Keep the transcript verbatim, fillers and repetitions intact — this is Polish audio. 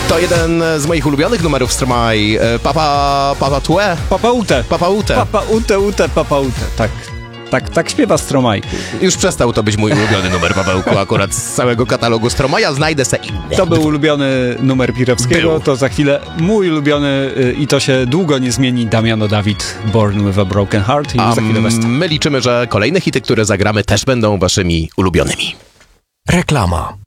To jeden z moich ulubionych numerów Stromae. Papa... Papa Tue? Papa Ute. Papa Ute. Papa Ute, Ute, Papa Ute. Tak. Tak, tak śpiewa Stromae. Już przestał to być mój ulubiony numer, Pawełku, akurat z całego katalogu Stromae'a. Znajdę se inny. To był ulubiony numer Pirewskiego, Był. to za chwilę mój ulubiony y, i to się długo nie zmieni, Damiano David, Born with a Broken Heart. I A za chwilę West. my liczymy, że kolejne hity, które zagramy, też będą waszymi ulubionymi. Reklama.